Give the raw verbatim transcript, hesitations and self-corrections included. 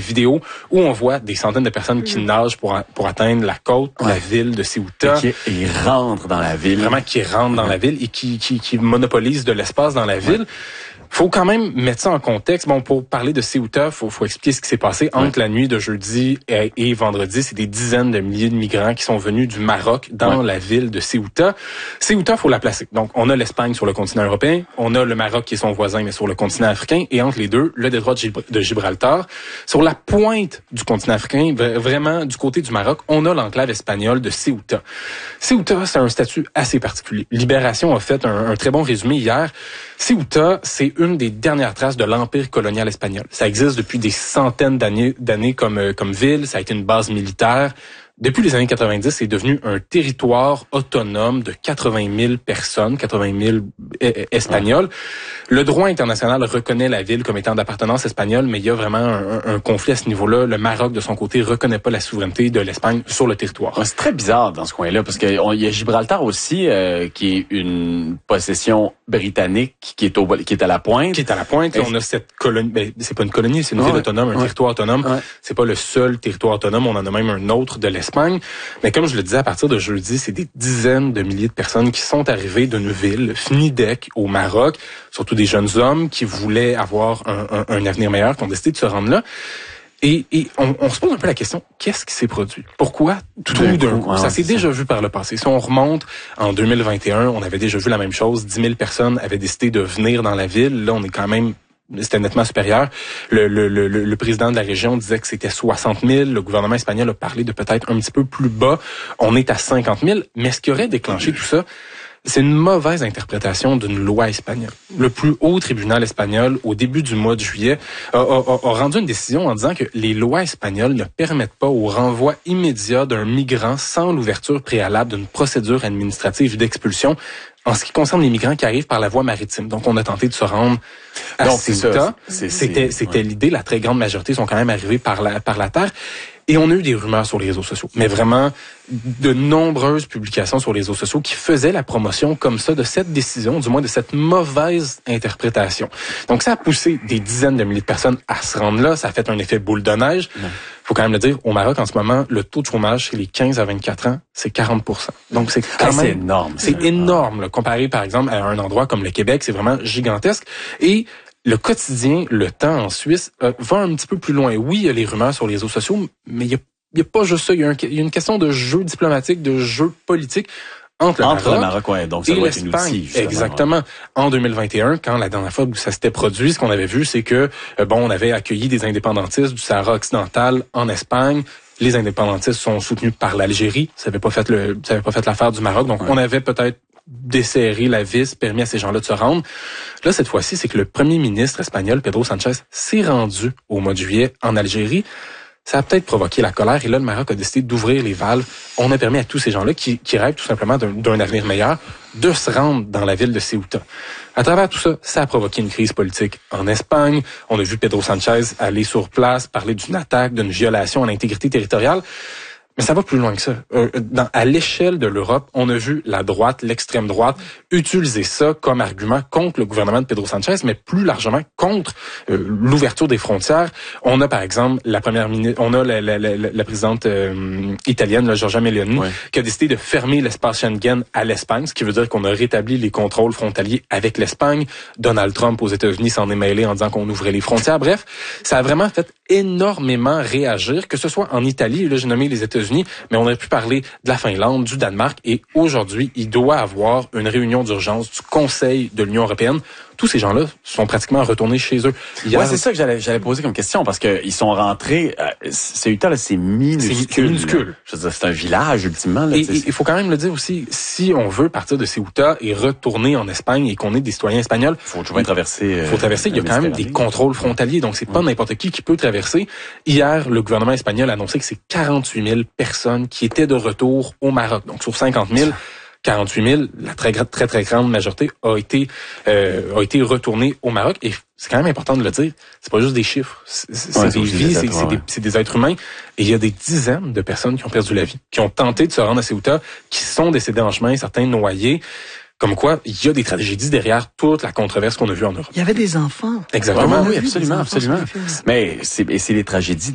vidéos où on voit des centaines de personnes qui nagent pour, pour atteindre la côte, ouais. la ville de Ceuta. Et qui et rentrent dans la ville. Vraiment qui rentrent dans ouais. la ville et qui, qui, qui monopolisent de l'espace dans la ville. Ouais. Faut quand même mettre ça en contexte. Bon, pour parler de Ceuta, faut, faut expliquer ce qui s'est passé entre ouais. la nuit de jeudi et, et vendredi. C'est des dizaines de milliers de migrants qui sont venus du Maroc dans ouais. la ville de Ceuta. Ceuta, faut la placer. Donc, on a l'Espagne sur le continent européen, on a le Maroc qui est son voisin, mais sur le continent africain, et entre les deux, le détroit de Gibraltar. Sur la pointe du continent africain, vraiment du côté du Maroc, on a l'enclave espagnole de Ceuta. Ceuta, c'est un statut assez particulier. Libération a fait un, un très bon résumé hier. Ceuta, c'est une des dernières traces de l'empire colonial espagnol. Ça existe depuis des centaines d'années, d'années comme, comme ville. Ça a été une base militaire. Depuis les années quatre-vingt-dix, c'est devenu un territoire autonome de quatre-vingt mille personnes, quatre-vingt mille Espagnols. Ouais. Le droit international reconnaît la ville comme étant d'appartenance espagnole, mais il y a vraiment un, un conflit à ce niveau-là. Le Maroc, de son côté, reconnaît pas la souveraineté de l'Espagne sur le territoire. Ouais, c'est très bizarre dans ce coin-là, parce qu'il y a Gibraltar aussi, euh, qui est une possession britannique, qui est au, qui est à la pointe. Qui est à la pointe. Et on a cette colonie, ben, c'est pas une colonie, c'est une ouais. ville autonome, un ouais. territoire autonome. Ouais. C'est pas le seul territoire autonome, on en a même un autre de l'Espagne. Espagne. Mais comme je le disais, à partir de jeudi, c'est des dizaines de milliers de personnes qui sont arrivées d'une ville, Fnidek, au Maroc, surtout des jeunes hommes qui voulaient avoir un, un, un avenir meilleur, qui ont décidé de se rendre là. Et, et on, on se pose un peu la question, qu'est-ce qui s'est produit? Pourquoi tout d'un coup? coup? Ça s'est déjà vu par le passé. Si on remonte en deux mille vingt et un, on avait déjà vu la même chose. dix mille personnes avaient décidé de venir dans la ville. Là, on est quand même... C'était nettement supérieur. Le, le, le, le président de la région disait que c'était soixante mille. Le gouvernement espagnol a parlé de peut-être un petit peu plus bas. On est à cinquante mille. Mais ce qui aurait déclenché tout ça, c'est une mauvaise interprétation d'une loi espagnole. Le plus haut tribunal espagnol, au début du mois de juillet, a, a, a rendu une décision en disant que les lois espagnoles ne permettent pas au renvoi immédiat d'un migrant sans l'ouverture préalable d'une procédure administrative d'expulsion en ce qui concerne les migrants qui arrivent par la voie maritime. Donc, on a tenté de se rendre à Ceuta. C'était, c'était ouais. l'idée. La très grande majorité sont quand même arrivés par la, par la terre. Et on a eu des rumeurs sur les réseaux sociaux. Mais vraiment, de nombreuses publications sur les réseaux sociaux qui faisaient la promotion comme ça de cette décision, du moins de cette mauvaise interprétation. Donc, ça a poussé des dizaines de milliers de personnes à se rendre là. Ça a fait un effet boule de neige. Il faut quand même le dire, au Maroc, en ce moment, le taux de chômage chez les quinze à vingt-quatre ans, c'est quarante pour cent. Donc, c'est quand ah, même... C'est énorme. C'est énorme, là, comparé, par exemple, à un endroit comme le Québec. C'est vraiment gigantesque. Et le quotidien, le temps en Suisse, euh, va un petit peu plus loin. Oui, il y a les rumeurs sur les réseaux sociaux, mais il y a, il y a pas juste ça. Il y a, un, il y a une question de jeu diplomatique, de jeu politique entre le entre Maroc, le Maroc ouais, donc ça et doit être une outil, exactement. En deux mille vingt et un, quand la dernière fois où ça s'était produit, ce qu'on avait vu, c'est que euh, bon, on avait accueilli des indépendantistes du Sahara occidental en Espagne. Les indépendantistes sont soutenus par l'Algérie. Ça n'avait pas fait le, ça avait pas fait l'affaire du Maroc. Donc, ouais. on avait peut-être desserré la vis, permis à ces gens-là de se rendre. Là, cette fois-ci, c'est que le premier ministre espagnol, Pedro Sanchez, s'est rendu au mois de juillet en Algérie. Ça a peut-être provoqué la colère et là, le Maroc a décidé d'ouvrir les valves. On a permis à tous ces gens-là qui, qui rêvent tout simplement d'un, d'un avenir meilleur de se rendre dans la ville de Ceuta. À travers tout ça, ça a provoqué une crise politique en Espagne. On a vu Pedro Sanchez aller sur place, parler d'une attaque, d'une violation à l'intégrité territoriale. Mais ça va plus loin que ça. Euh, dans, à l'échelle de l'Europe, on a vu la droite, l'extrême droite, utiliser ça comme argument contre le gouvernement de Pedro Sanchez, mais plus largement contre euh, l'ouverture des frontières. On a par exemple la première ministre, on a la, la, la, la présidente euh, italienne, la Giorgia Meloni, ouais. qui a décidé de fermer l'espace Schengen à l'Espagne, ce qui veut dire qu'on a rétabli les contrôles frontaliers avec l'Espagne. Donald Trump aux États-Unis s'en est mêlé en disant qu'on ouvrait les frontières. Bref, ça a vraiment fait énormément réagir, que ce soit en Italie, là j'ai nommé les États-Unis, mais on aurait pu parler de la Finlande, du Danemark, et aujourd'hui, il doit avoir une réunion d'urgence du Conseil de l'Union européenne. Tous ces gens-là sont pratiquement retournés chez eux. Hier, ouais, c'est ça que j'allais, j'allais poser comme question, parce que ils sont rentrés, euh, Ceuta, là, c'est minuscule. C'est minuscule. Je veux dire, c'est un village, ultimement. Là, et il faut quand même le dire aussi, si on veut partir de Ceuta et retourner en Espagne et qu'on est des citoyens espagnols, faut toujours traverser. Il faut traverser. Il y a quand même des contrôles frontaliers, donc c'est pas ouais. n'importe qui qui peut traverser. Hier, le gouvernement espagnol a annoncé que c'est quarante-huit mille personnes qui étaient de retour au Maroc. Donc sur cinquante mille, quarante-huit mille, la très très très grande majorité a été euh, a été retournée au Maroc. Et c'est quand même important de le dire. C'est pas juste des chiffres, c'est, c'est ouais, des vies, c'est, c'est, des, c'est des êtres humains. Et il y a des dizaines de personnes qui ont perdu la vie, qui ont tenté de se rendre à Ceuta, qui sont décédés en chemin, certains noyés. Comme quoi, il y a des tragédies derrière toute la controverse qu'on a vue en Europe. Il y avait des enfants. Exactement. Oui, oui, absolument, absolument. Mais c'est, c'est les tragédies